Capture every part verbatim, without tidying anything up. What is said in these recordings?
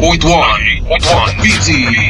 point one B T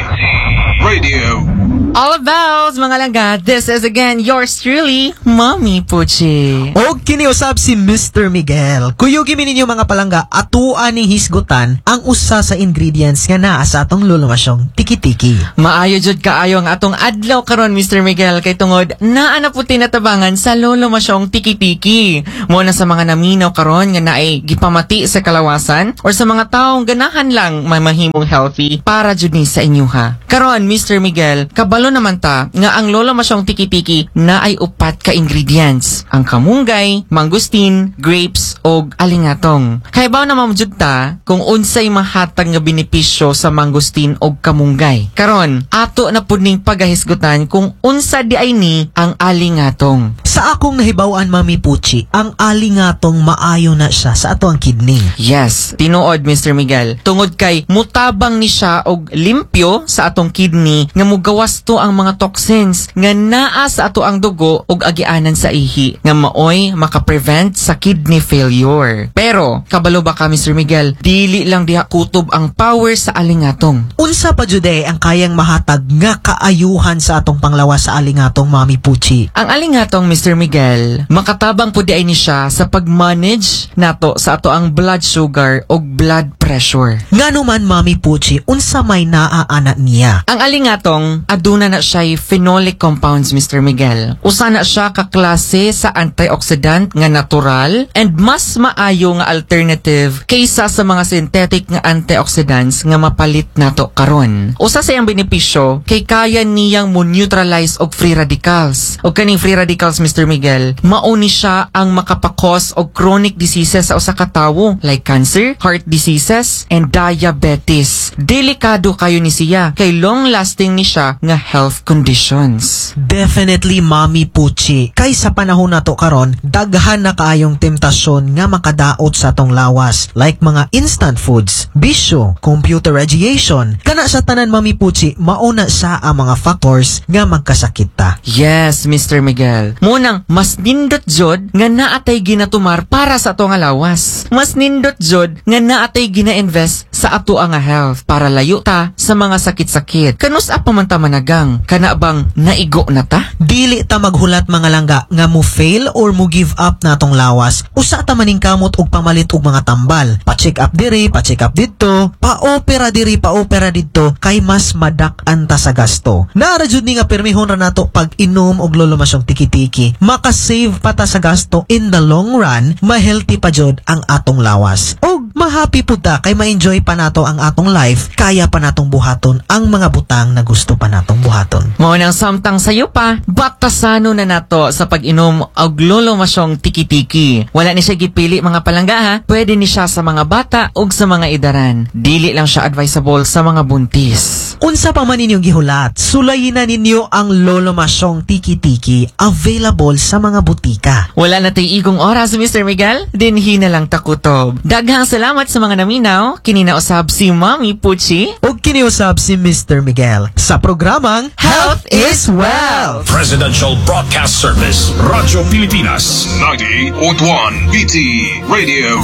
Radio. All about mga langga, this is again yours truly, Mommy Puchi. O kiniusap si Mister Miguel. Kuyugi ninyo mga palangga, atuan ni hisgutan ang usa sa ingredients nga naa sa atong lulumasyong tiki-tiki. Maayo jud kaayo ang atong adlaw karon, Mister Miguel, kay tungod naa na puti natabangan sa lulumasyong tiki-tiki. Mo na sa mga naminaw karon nga naay gipamati sa kalawasan or sa mga taong ganahan lang may mahimong healthy para jud ni sa inyo ha. Karon, Mister Miguel, kabalo naman ta nga ang lulumasyong tiki-tiki na ay upat ka ingredients. Ang kamunggay, mangustin, grapes o alingatong. Kaya ba naman jud ta kung unsay mahatag nga benepisyo sa mangustin o kamunggay. Karon, ato na pud ning pagahisgutan kung unsa di ay ni ang alingatong. Sa akong nahibaw-an, Mami Puchi, ang alingatong maayo na siya sa ato ang kidney. Yes, tinuod Mister Miguel. Tungod kay mutabang ni siya og limpyo sa atong kidney nga mugawas to ang mga toxins nga naa sa ato ang dugo ug agianan sa ihi nga maoy makaprevent sa kidney failure. Pero kabalo ba ka, Mister Miguel, dili lang diha kutob ang power sa alingatong. Unsa pa jud eh ang kayang mahatag nga kaayuhan sa atong panglawas sa alingatong, Mami Puchi? Ang alingatong, Mister Miguel, makatabang pud ay ni siya sa pag-manage nato sa ato ang blood sugar ug blood pressure. Ngano man, Mami Puchi, unsa may naaana niya? Ang alingatong aduna na siya phenolic compounds, Mister Miguel. Usa na siya kaklase sa antioxidant nga natural and mas maayo nga alternative kaysa sa mga synthetic nga antioxidants nga mapalit nato karon. Usa sa iyang benepisyo kay kaya niyang mo neutralize og free radicals. Og kaning free radicals, Mister Miguel, mauni siya ang makapakos og chronic diseases sa usa ka tawo like cancer, heart diseases, and diabetes. Delikado kayo ni siya kay long lasting ni siya nga health conditions. Definitely, Mami Puchi. Kay sa panahon nato karon, daghan na kaayong temptasyon nga makadaot sa atong lawas like mga instant foods, bisyo, computer radiation. Kana sa tanan, Mami Puchi, mauna sa ang mga factors nga magkasakit ta. Yes, Mister Miguel. Munang mas nindot jod nga naatay ginatumar para sa ato nga lawas. Mas nindot jod nga naatay gina-invest sa ato nga health para layo ta sa mga sakit-sakit. Kanus pa man ta managang, kana bang naigo na ta? Dili ta maghulat mga langga nga mo fail or mo give up natong lawas. Usa ta maning kamot og pamalit og mga tambal. Pa-check up diri, pa-check up dito, pa-opera diri, pa-opera dito, kay mas madak-an ta sa gasto. Naara jud ni nga permihon ra nato pag inom og lulumasyong tiki-tiki. Maka-save pa ta sa gasto in the long run, ma-healthy pa jud ang atong lawas. Og ma-happy pud ta kay ma-enjoy pa nato ang atong life, kaya pa natong buhaton ang mga butang na gusto pa natong buhaton. Mao nang samtang sayo pa, batasano na nato sa pag-inom og lulumasyong tiki-tiki. Wala ni siya gipili mga palangga ha. Pwede ni siya sa mga bata ug sa mga idaran. Dili lang siya advisable sa mga buntis. Unsa pa man ninyong gihulat, sulayin na ninyo ang lulumasyong tiki-tiki available sa mga butika. Wala na tay igong oras, Mister Miguel. Dinhi na lang takutob. Daghang salamat sa mga naminaw. Kininausab si Mommy Puchi ug kiniusab si Mister Miguel sa programang Health is Wealth. Presidential Broadcast Service, Radyo Pilipinas, ninety point one B T Radio.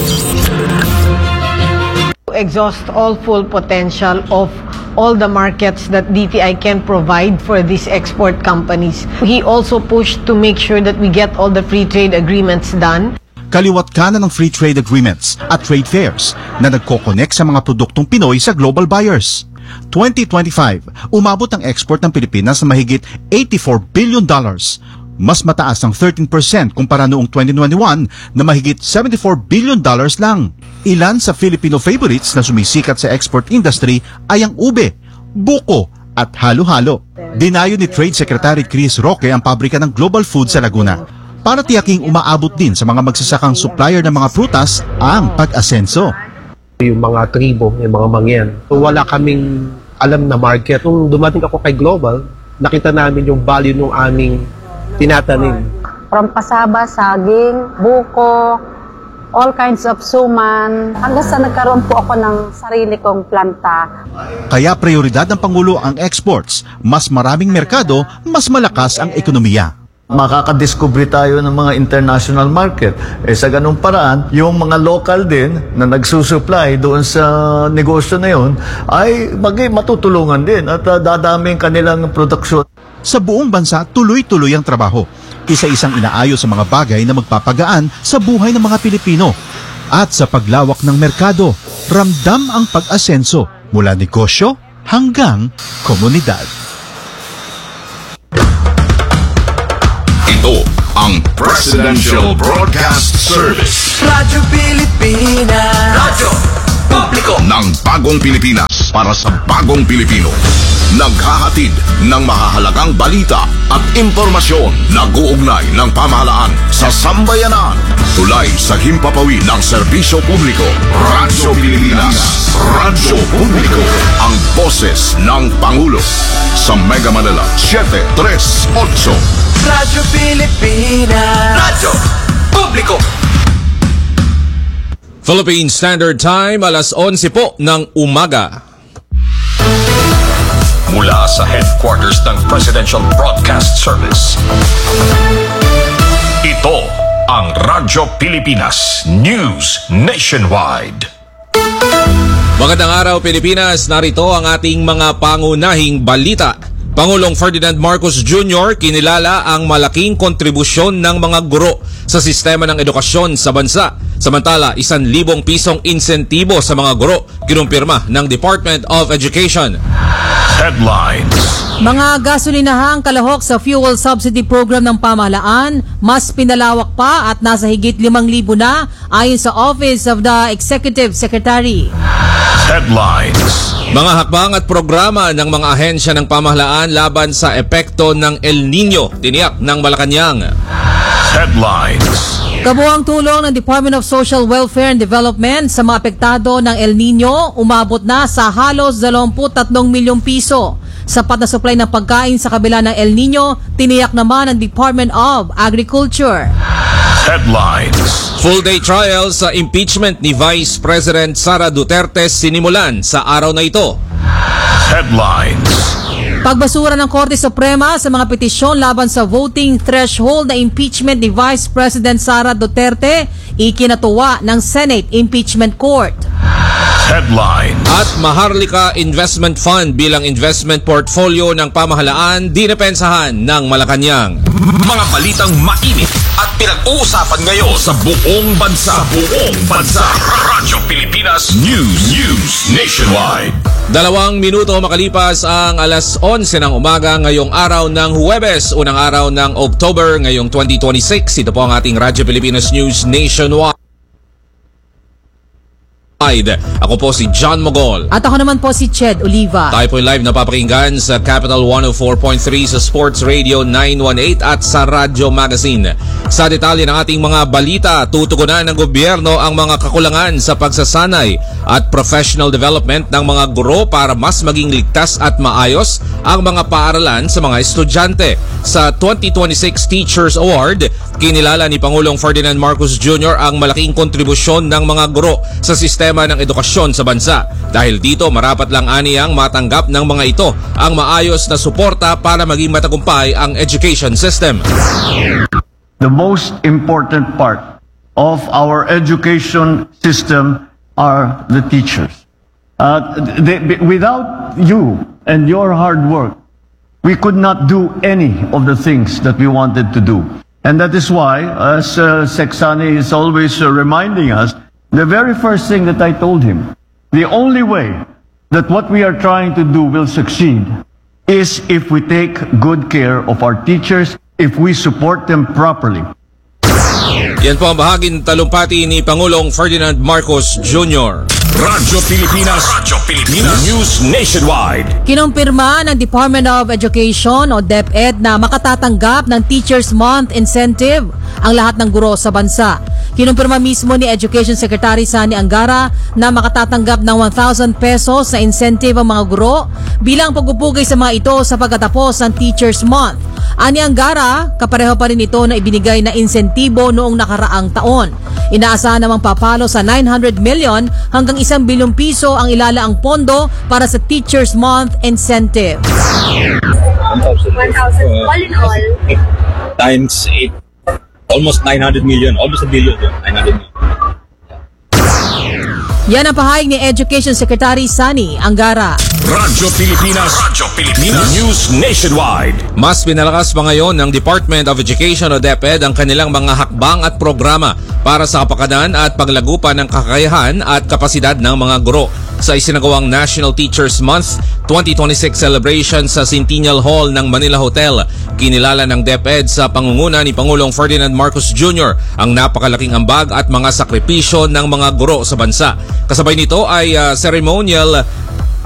Exhaust all full potential of all the markets that D T I can provide for these export companies. He also pushed to make sure that we get all the free trade agreements done. Kaliwat ka na ng free trade agreements at trade fairs na nagko-connect sa mga produktong Pinoy sa global buyers. twenty twenty-five, umabot ang export ng Pilipinas na mahigit eighty-four billion dollars. Mas mataas ang thirteen percent kumpara noong twenty twenty-one na mahigit seventy-four billion dollars lang. Ilan sa Filipino favorites na sumisikat sa export industry ay ang ube, buko at halo-halo. Dinayo ni Trade Secretary Chris Roque ang pabrika ng Global Food sa Laguna para tiyaking umaabot din sa mga magsasakang supplier ng mga prutas ang pag-asenso. Yung mga tribo, yung mga mangyan, wala kaming alam na market. Nung dumating ako kay Global, nakita namin yung value ng aming tinatanim. From pasaba, saging, buko, all kinds of suman, hanggang sa nagkaroon po ako ng sarili kong planta. Kaya prioridad ng Pangulo ang exports. Mas maraming merkado, mas malakas ang ekonomiya. makakadiscover tayo ng mga international market. Eh sa ganung paraan, yung mga local din na nagsusupply doon sa negosyo na yun ay maging matutulungan din at uh, dadami kanilang produksyon. Sa buong bansa, tuloy-tuloy ang trabaho. Isa-isang inaayos sa mga bagay na magpapagaan sa buhay ng mga Pilipino. At sa paglawak ng merkado, ramdam ang pag-asenso mula negosyo hanggang komunidad. Ito ang Presidential Broadcast Service. Radyo Pilipinas. Radyo Publiko ng bagong Pilipinas para sa bagong Pilipino. Naghahatid ng mahahalagang balita at impormasyon na guugnay ng pamahalaan sa sambayanan. Tulay sa himpapawid ng serbisyo publiko. Radyo Pilipinas. Radyo Publiko. Ang boses ng Pangulo. Sa Mega Manila, seven three eight. Radyo Pilipinas. Radyo Publiko. Philippine Standard Time, alas onse po ng umaga. Mula sa headquarters ng Presidential Broadcast Service. Ito ang Radyo Pilipinas News Nationwide. Magandang araw Pilipinas, narito ang ating mga pangunahing balita. Pangulong Ferdinand Marcos Junior kinilala ang malaking kontribusyon ng mga guro sa sistema ng edukasyon sa bansa. Samantala, isang libong pisong insentibo sa mga guro kinumpirma ng Department of Education. Headlines. Mga gasolinahang kalahok sa fuel subsidy program ng pamahalaan, mas pinalawak pa at nasa higit limang libo na ayon sa Office of the Executive Secretary. Headlines. Mga hakbang at programa ng mga ahensya ng pamahalaan laban sa epekto ng El Nino, tiniyak ng Malacanang. Headlines. Kabuang tulong ng Department of Social Welfare and Development sa mga apektado ng El Nino umabot na sa halos dalawampu't tatlong milyong piso. Sapat na supply ng pagkain sa kabila ng El Nino, tiniyak naman ng Department of Agriculture. Headlines. Full-day trial sa impeachment ni Vice President Sara Duterte sinimulan sa araw na ito. Headlines. Pagbasura ng Korte Suprema sa mga petisyon laban sa voting threshold na impeachment ni Vice President Sara Duterte, ikinatuwa ng Senate Impeachment Court. Headlines. At Maharlika Investment Fund bilang investment portfolio ng pamahalaan dinepensahan ng Malacanang. Mga balitang mainit at pinag-uusapan ngayon sa buong bansa. Sa buong bansa. Radyo Pilipinas News. News Nationwide. Dalawang minuto makalipas ang alas onse ng umaga ngayong araw ng Huwebes, unang araw ng October ngayong twenty twenty-six. Ito po ang ating Radyo Pilipinas News Nationwide. Ako po si John Mogol. At ako naman po si Ched Oliva. Tayo po live na papakinggan sa Capital one oh four point three, sa Sports Radio nine one eight at sa Radyo Magazine. Sa detalye ng ating mga balita, tutugunan ng gobyerno ang mga kakulangan sa pagsasanay at professional development ng mga guro para mas maging ligtas at maayos ang mga paaralan sa mga estudyante. Sa twenty twenty-six Teachers Award, kinilala ni Pangulong Ferdinand Marcos Junior ang malaking kontribusyon ng mga guro sa sistema ng edukasyon sa bansa. Dahil dito, marapat lang aniyang matanggap ng mga ito ang maayos na suporta para maging matagumpay ang education system. The most important part of our education system are the teachers. Uh, they, without you and your hard work, we could not do any of the things that we wanted to do. And that is why, as uh, Sexani is always uh, reminding us, the very first thing that I told him, the only way that what we are trying to do will succeed is if we take good care of our teachers, if we support them properly. Yan po ang bahaging talumpati ni Pangulong Ferdinand Marcos Junior Radyo Pilipinas. Radyo Pilipinas News Nationwide. Kinumpirma ng Department of Education o DepEd na makatatanggap ng Teachers Month Incentive ang lahat ng guro sa bansa. Kinumpirma mismo ni Education Secretary Sani Angara na makatatanggap ng one thousand pesos na incentive ang mga guro bilang pagpupugay sa mga ito sa pagkatapos ng Teachers Month. Ani Angara, kapareho pa rin ito na ibinigay na insentibo noong nakaraang taon. Inaasahan namang papalo sa nine hundred million hanggang isang bilyong piso ang ilalaang pondo para sa Teachers Month Incentive. one thousand all in all. times eight, almost nine hundred million, almost a billion, nine hundred million. Yan ang pahayag ni Education Secretary Sani Angara. Radyo Pilipinas, Radyo Pilipinas, News Nationwide. Mas pinalakas pa ngayon ng Department of Education o DepEd ang kanilang mga hakbang at programa para sa kapakanan at paglagupan ng kakayahan at kapasidad ng mga guro. Sa isinagawang National Teachers Month twenty twenty-six celebration sa Centennial Hall ng Manila Hotel, kinilala ng DepEd sa pangunguna ni Pangulong Ferdinand Marcos Junior ang napakalaking ambag at mga sakripisyo ng mga guro sa bansa. Kasabay nito ay uh, ceremonial